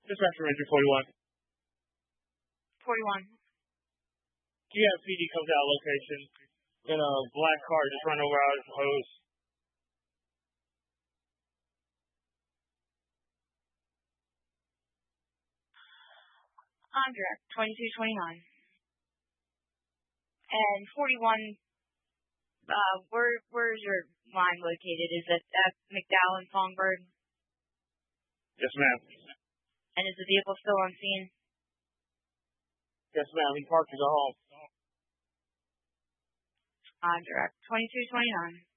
Dispatcher Ranger 41. 41. GSPD comes out location in a black car just run over out of the hose. On direct, 2229. And 41, where's your line located? Is it at McDowell and Songbird? Yes, ma'am. And is the vehicle still on scene? Yes, ma'am. He parked to go home. On direct, 2229.